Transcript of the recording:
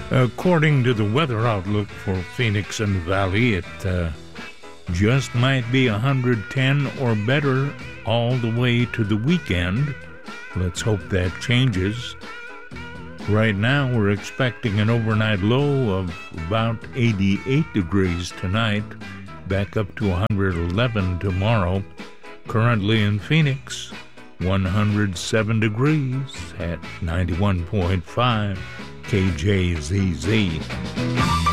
According to the weather outlook for Phoenix and the Valley, it just might be 110 or better all the way to the weekend. Let's hope that changes. Right now, we're expecting an overnight low of about 88 degrees tonight, back up to 111 tomorrow. Currently in Phoenix, 107 degrees at 91.5 KJZZ.